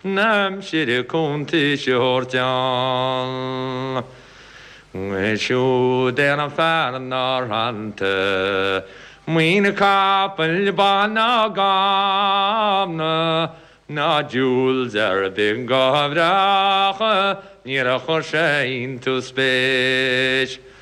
نمشي كنت شهرتان شو دير فرنار هانت مين كابل بانا قامنا ناجول زربين قابراخ نيرا خوشين تو سبيش